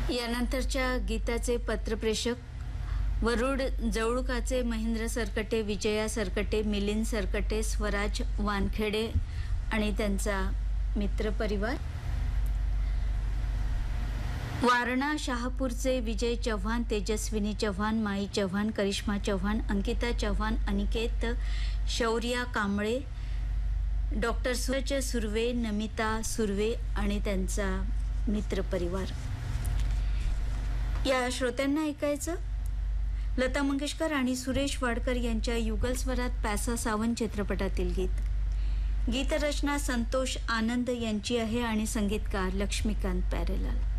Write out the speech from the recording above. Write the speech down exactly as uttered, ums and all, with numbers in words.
यानंतरच्या गीताचे पत्रप्रेषक वरुड जवळुकाचे महेंद्र सरकटे, विजया सरकटे, मिलिंद सरकटे, स्वराज वानखेडे आणि त्यांचा मित्रपरिवार. वारणा शहापूरचे विजय चव्हाण, तेजस्विनी चव्हाण, माई चव्हाण, करिश्मा चव्हाण, अंकिता चव्हाण, अनिकेत शौर्या कांबळे, डॉक्टर सूरज सुर्वे, नमिता सुर्वे आणि त्यांचा मित्रपरिवार. या श्रोत्यांना ऐकायचं लता मंगेशकर आणि सुरेश वाडकर यांच्या युगल स्वरात पैसा सावन चित्रपटातील गीत. गीतरचना संतोष आनंद यांची आहे आणि संगीतकार लक्ष्मीकांत प्यारेलाल.